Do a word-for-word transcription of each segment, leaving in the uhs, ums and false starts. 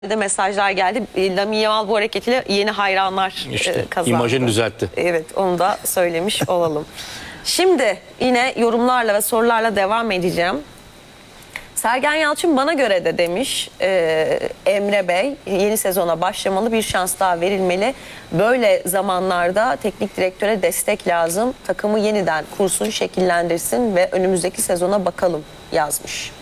de mesajlar geldi. Lamine Yamal bu hareketiyle yeni hayranlar İşte, e, kazandı. imajını düzeltti. Evet, onu da söylemiş olalım. Şimdi yine yorumlarla ve sorularla devam edeceğim. Sergen Yalçın bana göre de demiş e, Emre Bey, yeni sezona başlamalı, bir şans daha verilmeli. Böyle zamanlarda teknik direktöre destek lazım. Takımı yeniden kursun, şekillendirsin ve önümüzdeki sezona bakalım yazmış.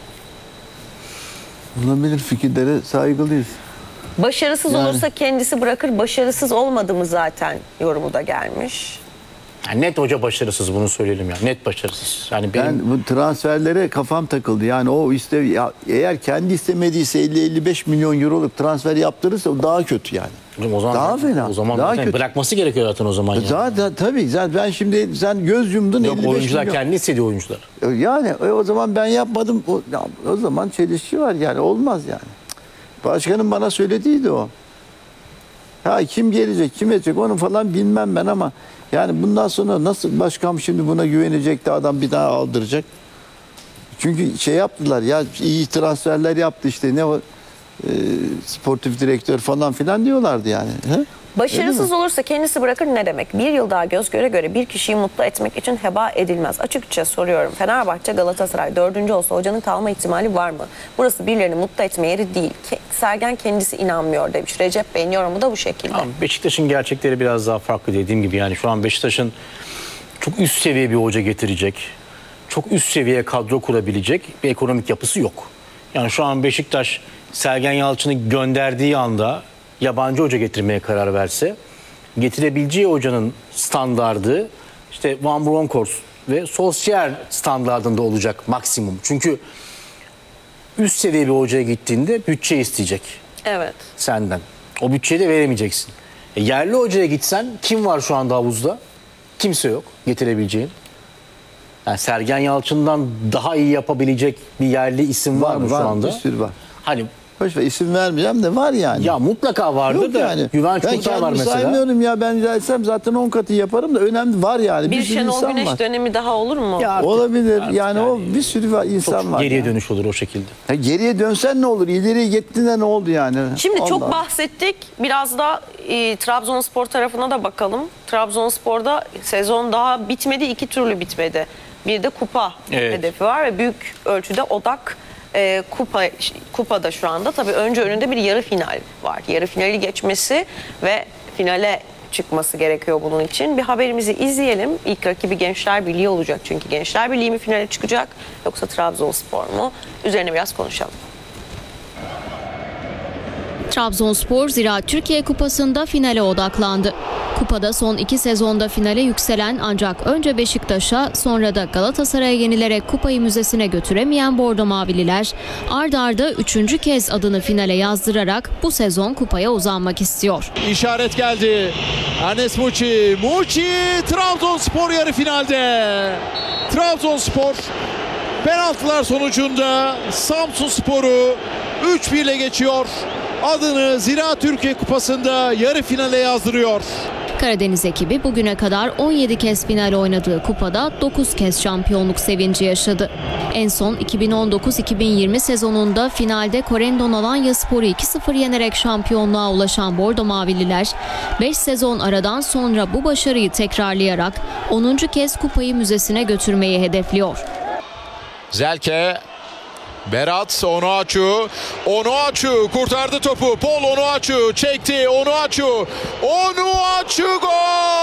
Olabilir, fikirlere saygılıyız. Başarısız Yani. olursa kendisi bırakır, başarısız olmadı mı zaten yorumu da gelmiş. Yani net hoca başarısız, bunu söyleyelim ya. Net başarısız. Yani benim Ben bu transferlere kafam takıldı. Yani o iste ya, eğer kendi istemediyse elli elli beş milyon euroluk transfer yaptırırsa o daha kötü yani. o zaman daha fena. O zaman daha zaten kötü. bırakması gerekiyor zaten o zaman. Yani. Zaten tabii zaten ben şimdi sen göz yumdun Yok, elli beş oyuncular milyon. kendi istediği oyuncular. Yani e, o zaman ben yapmadım. O, ya, o zaman çelişki var yani, olmaz yani. Başkanım bana söylediydi o. Ha, kim gelecek, kim edecek onu falan bilmem ben ama yani bundan sonra nasıl başkan şimdi buna güvenecek de adam bir daha aldıracak. Çünkü şey yaptılar ya, iyi transferler yaptı işte, ne o e, sportif direktör falan filan diyorlardı yani. He? Başarısız olursa kendisi bırakır ne demek? Bir yıl daha göz göre göre bir kişiyi mutlu etmek için heba edilmez. Açıkça soruyorum. Fenerbahçe, Galatasaray dördüncü olsa hocanın kalma ihtimali var mı? Burası birilerini mutlu etme yeri değil. Sergen kendisi inanmıyor demiş. Recep Bey'in yorumu da bu şekilde. Ama Beşiktaş'ın gerçekleri biraz daha farklı dediğim gibi. Yani şu an Beşiktaş'ın çok üst seviye bir hoca getirecek, çok üst seviye kadro kurabilecek bir ekonomik yapısı yok. Yani şu an Beşiktaş Sergen Yalçın'ı gönderdiği anda yabancı hoca getirmeye karar verse, getirebileceği hocanın standardı işte Van Bronckhorst ve Solskjaer standardında olacak maksimum. Çünkü üst seviye bir hocaya gittiğinde bütçe isteyecek Evet. senden. O bütçeyi de veremeyeceksin. E, yerli hocaya gitsen kim var şu anda havuzda? Kimse yok getirebileceğin. Yani Sergen Yalçın'dan daha iyi yapabilecek bir yerli isim var, Var, mı var, şu anda? bir sürü var. Hani Hoş ver, isim vermeyeceğim de var yani. ya mutlaka vardı Yok da yani. Güven Ben Çoktar var kendimi mesela. saymıyorum ya, ben rica etsem zaten on katı yaparım da önemli var yani. Bir sürü Şenol insan Güneş var. dönemi daha olur mu? Ya artık- Olabilir artık yani, o bir sürü var, insan Çok var. geriye yani. dönüş olur o şekilde. Ya geriye dönsen ne olur? İleriye gittiğinde ne oldu yani? Şimdi çok Allah. bahsettik. Biraz da e, Trabzonspor tarafına da bakalım. Trabzonspor'da sezon daha bitmedi. iki türlü bitmedi. Bir de kupa Evet. hedefi var ve büyük ölçüde odak e, kupa kupada şu anda. Tabii önce önünde bir yarı final var. Yarı finali geçmesi ve finale çıkması gerekiyor bunun için. Bir haberimizi izleyelim. İlk rakibi Gençler Birliği olacak. Çünkü Gençler Birliği mi finale çıkacak yoksa Trabzonspor mu? Üzerine biraz konuşalım. Trabzonspor Ziraat Türkiye Kupası'nda finale odaklandı. Kupada son iki sezonda finale yükselen ancak önce Beşiktaş'a sonra da Galatasaray'a yenilerek kupayı müzesine götüremeyen Bordo Mavililer ard arda üçüncü kez adını finale yazdırarak bu sezon kupaya uzanmak istiyor. İşaret geldi. Enes Muçi. Muçi Trabzonspor yarı finalde. Trabzonspor penaltılar sonucunda Samsunspor'u üç bir ile geçiyor. Adını Ziraat Türkiye Kupası'nda yarı finale yazdırıyor. Karadeniz ekibi bugüne kadar on yedi kez final oynadığı kupada dokuz kez şampiyonluk sevinci yaşadı. En son iki bin on dokuz iki bin yirmi sezonunda finalde Corendon Alanyaspor'u iki sıfır yenerek şampiyonluğa ulaşan Bordo Mavililer beş sezon aradan sonra bu başarıyı tekrarlayarak onuncu kez kupayı müzesine götürmeyi hedefliyor. Zelke, Berat Onuachu, Onuachu kurtardı topu. Paul Onuachu çekti. Onuachu, Onuachu gol!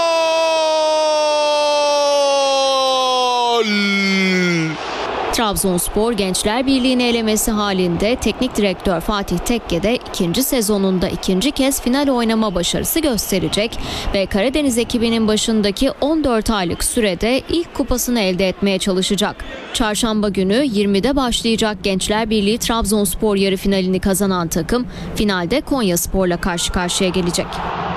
Trabzonspor Gençler Birliği'ni elemesi halinde teknik direktör Fatih Tekke de ikinci sezonunda ikinci kez final oynama başarısı gösterecek ve Karadeniz ekibinin başındaki on dört aylık sürede ilk kupasını elde etmeye çalışacak. Çarşamba günü yirmide başlayacak Gençler Birliği Trabzonspor yarı finalini kazanan takım finalde Konyaspor'la karşı karşıya gelecek.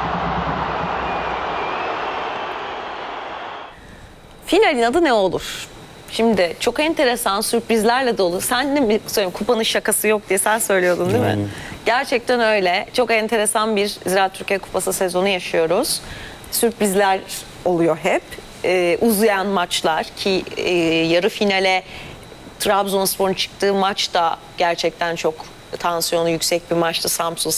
Finalin adı ne olur? Şimdi çok enteresan sürprizlerle dolu. Sen de mi söylüyorsun, kupanın şakası yok diye sen söylüyordun değil mi? Gerçekten öyle. Çok enteresan bir Ziraat Türkiye Kupası sezonu yaşıyoruz. Sürprizler oluyor hep. Ee, uzayan maçlar ki e, yarı finale Trabzonspor'un çıktığı maç da gerçekten çok tansiyonu yüksek bir maçtı Samsun